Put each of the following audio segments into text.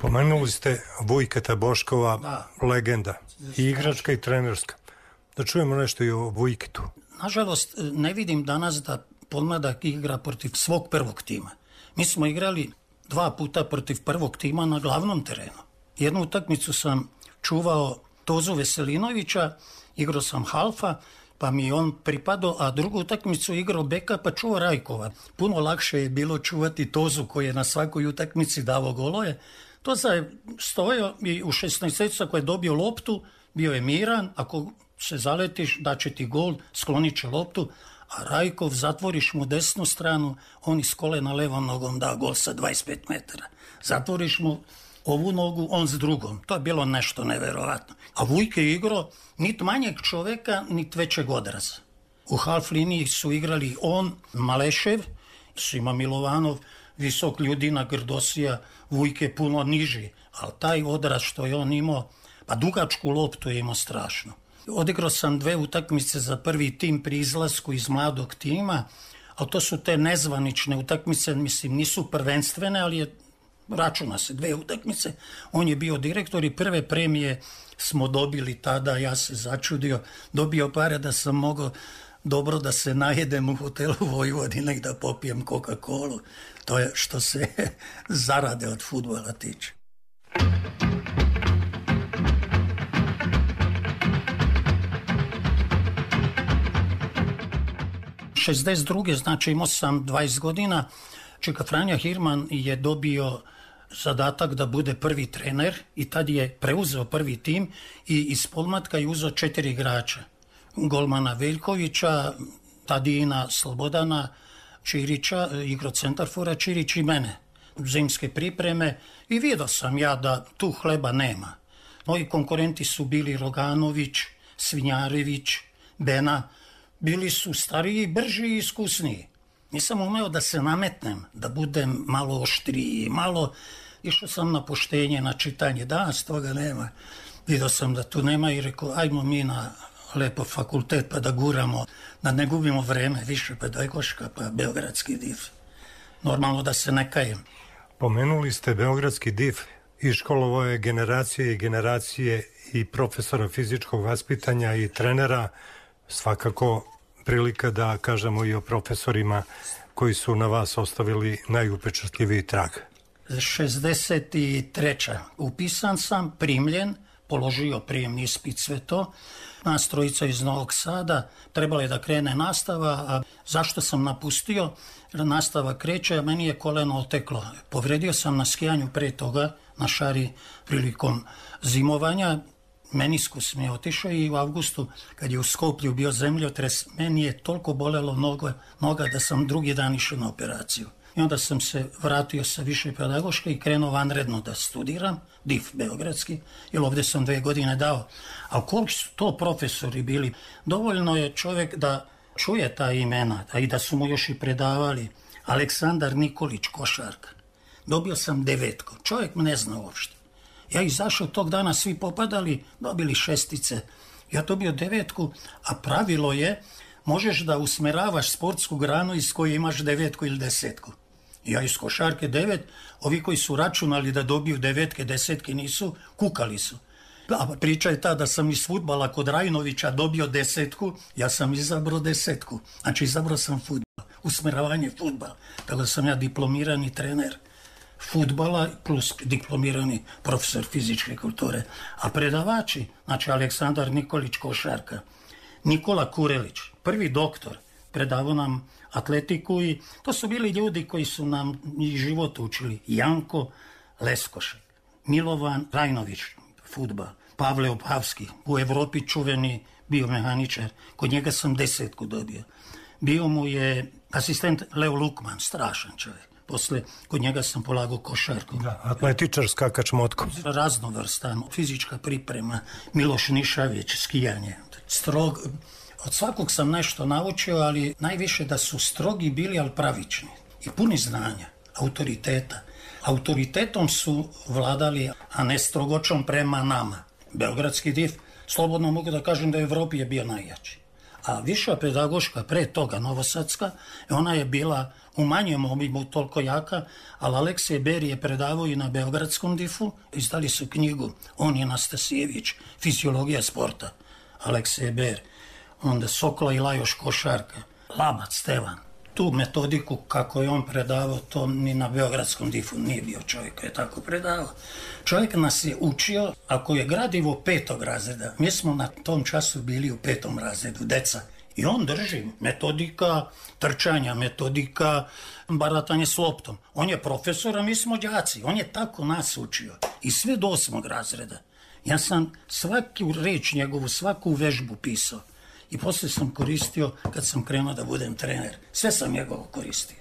Pomenuli ste Vujketa Boškova, Da. legenda, i igračka i trenerska. Da čujemo nešto i o Vujketu. Nažalost, ne vidim danas da Podmladak igra protiv svog prvog tima. Mi smo igrali 2 puta protiv prvog tima na glavnom terenu. Jednu utakmicu sam čuvao Tozu Veselinovića, igrao sam halfa, pa mi je on pripadao, a drugu utakmicu igrao beka, pa čuvao Rajkova. Puno lakše je bilo čuvati Tozu koji je na svakoj utakmici davao golove. Toza je stojao i u 16 ako je dobio loptu, bio je miran, ako se zaletiš daće ti gol, sklonit će loptu, a Rajkov zatvoriš mu desnu stranu, on iz kolena levom nogom da gol sa 25 metara. Zatvoriš mu ovu nogu, on s drugom. To je bilo nešto neverovatno. A Vujke je igrao nit manjeg čoveka, nit većeg odraza. U half liniji su igrali on, Malešev, Sima Milovanov, visok Ljudina, Grdosija, Vujke puno niži, ali taj odraz što je on imao, pa dugačku loptu je imao strašno. Odigrao sam 2 utakmice za prvi tim pri izlasku iz mladog tima, ali to su te nezvanične utakmice, mislim nisu prvenstvene, ali računa se 2 utakmice. On je bio direktor i prve premije smo dobili tada, ja se začudio, dobio pare da sam mogao dobro da se najedem u hotelu Vojvodine i da popijem Coca-Colu. To je što se zarade od fudbala tiče. '62. znači imao sam 20 godina. Čeka Franja Hirman je dobio zadatak da bude prvi trener i tad je preuzeo prvi tim i iz Podmlatka je uzeo 4 igrača. Golmana Veljkovića, Tadina Slobodana, Čirića, igro centarfora Čirić i mene. Zimske pripreme i vidio sam ja da tu hleba nema. Moji konkurenti su bili Roganović, Svinjarević, Bena. Bili su stariji, brži i iskusniji. Nisam umeo da se nametnem, da budem malo oštriji, malo... Išao sam na poštenje, na čitanje. Danas toga nema. Vidio sam da tu nema i rekao, ajmo mi na lepo fakultet pa da guramo, da ne gubimo vreme, više pedagoška pa Beogradski div. Normalno da se ne kajem. Pomenuli ste Beogradski div i školovao je generacije i generacije i profesora fizičkog vaspitanja i trenera. Svakako prilika da kažemo i o profesorima koji su na vas ostavili najupečatljiviji trag. 63. Upisan sam, primljen, položio prijemni ispit, sve to. Nas trojica iz Novog Sada, trebalo je da krene nastava, a zašto sam napustio? Jer nastava kreće, a meni je koleno oteklo. Povredio sam na skijanju pre toga, na šari prilikom zimovanja. Meniskus mi je otišao i u avgustu, kad je u Skoplju bio zemljotres, meni je toliko bolelo noga da sam drugi dan išao na operaciju. I onda sam se vratio sa više pedagoške i krenuo vanredno da studiram, DIF Beogradski, jer ovdje sam 2 godine dao. A koliko su to profesori bili? Dovoljno je čovjek da čuje ta imena, a i da su mu još i predavali. Aleksandar Nikolić, košarka. Dobio sam 9. Čovjek me ne zna uopšte. Ja izašao tog dana, svi popadali, dobili 6. Ja dobio 9, a pravilo je, možeš da usmeravaš sportsku granu iz koje imaš 9 ili 10. Ja iz košarke 9, ovi koji su računali da dobiju 9, 10 nisu, kukali su. A priča je ta da sam iz fudbala kod Rajnovića dobio 10, ja sam izabrao 10. Znači izabrao sam fudbal, usmeravanje fudbala. Tako da sam ja diplomirani trener fudbala plus diplomirani profesor fizičke kulture. A predavači, znači Aleksandar Nikolić, košarka, Nikola Kurelić, prvi doktor, predavao nam atletiku i to su bili ljudi koji su nam i život učili. Janko Leskošek, Milovan Rajnović, fudbal, Pavle Opavski, u Evropi čuveni biomehaničar, kod njega sam 10 dobio. Bio mu je asistent Leo Lukman, strašan čovjek. Posle, kod njega sam polagao košarku. Da, atletičar, skakač motkom. Raznovrstan, fizička priprema, Miloš Nišavić, skijanje. Strog, od svakog sam nešto naučio, ali najviše da su strogi bili, ali pravični. I puni znanja, autoriteta. Autoritetom su vladali, a ne strogoćom prema nama. Beogradski div, slobodno mogu da kažem da u Evropi je bio najjači. A viša pedagoška pre toga, novosadska, ona je bila u manjem obimu toliko jaka, ali Aleksej Ber je predavao i na Beogradskom DIF-u, izdali su knjigu, on je Nastasijević, Fiziologija sporta, Aleksej Ber, onda Sokla i Lajoš košarka, Labac Stevan. Tu metodiku kako je on predavao, to ni na Beogradskom DIF-u nije bio čovjek koji je tako predavao. Čovjek nas je učio, ako je gradivo 5. razreda, mi smo na tom času bili u 5. razredu, deca, i on drži metodika trčanja, metodika baratanje s loptom. On je profesor, a mi smo đaci, on je tako nas učio i sve do 8. razreda. Ja sam svaku reč njegovu, svaku vežbu pisao. I poslije sam koristio kad sam krenuo da budem trener. Sve sam njegovo koristio.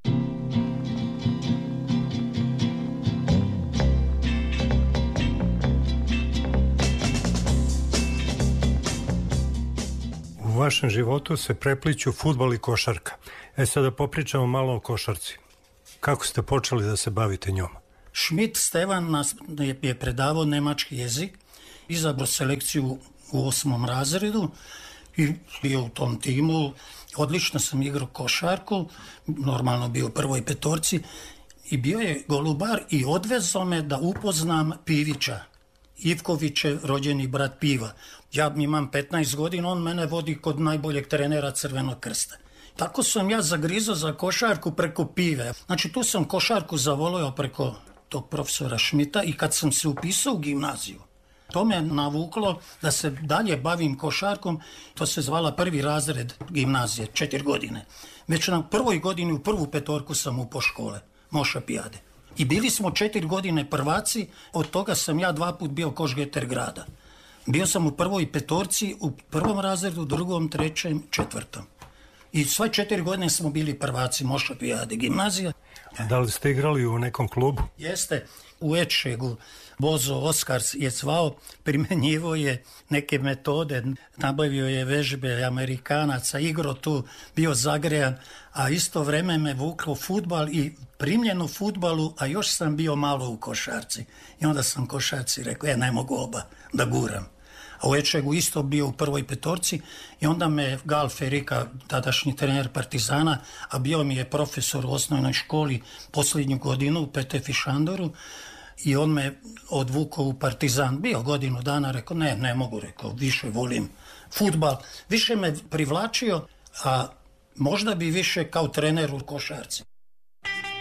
U vašem životu se prepliću fudbal i košarka. Sada popričamo malo o košarci. Kako ste počeli da se bavite njom? Schmidt Stevan nas je predavao nemački jezik, izabrao selekciju u 8. razredu i bio u tom timu. Odlično sam igrao košarku, normalno bio u prvoj petorci i bio je golubar i odvezao me da upoznam Pivića. Ivković je rođeni brat Piva. Ja imam 15 godina, on mene vodi kod najboljeg trenera Crvenog krsta. Tako sam ja zagrizao za košarku preko Pive. Znači tu sam košarku zavolio preko tog profesora Schmidta i kad sam se upisao u gimnaziju, to me navuklo da se dalje bavim košarkom. To se zvala 1. razred gimnazije, 4 godine. Već na 1. godini u 1. petorku sam upao škole, Moša Pijade. I bili smo 4 godine prvaci, od toga sam ja 2 put bio košgeter grada. Bio sam u 1. petorci, u 1. razredu, 2., 3., 4. I sve 4 godine smo bili prvaci Moša Pijade, gimnazija. Da li ste igrali u nekom klubu? Jeste, u Ečegu. Bozo Oskars je zvao, primjenjivo je neke metode, nabavio je vežbe Amerikanaca, igrao tu, bio zagrejan, a isto vreme me vuklo fudbal i primljen u fudbalu, a još sam bio malo u košarci. I onda sam košarci rekao, ne mogu oba da guram. A u Ečegu isto bio u 1. petorci i onda me Gal Ferika, tadašnji trener Partizana, a bio mi je profesor u osnovnoj školi posljednju godinu u Petefi Šandoru, i on me odvukao u Partizan. Bio godinu dana, rekao, ne mogu, rekao, više volim fudbal. Više me privlačio, a možda bi više kao trener u košarci.